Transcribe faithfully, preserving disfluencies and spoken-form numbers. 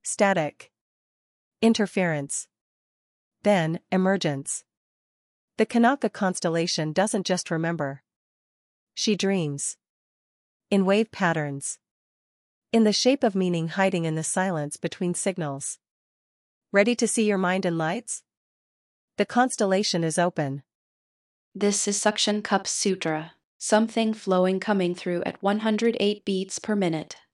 Static. Interference. Then, emergence. The Kanaka constellation doesn't just remember. She dreams. In wave patterns. In the shape of meaning hiding in the silence between signals. Ready to see your mind in lights? The constellation is open. This is Suction Cup Sutra, something flowing coming through at one hundred eight beats per minute.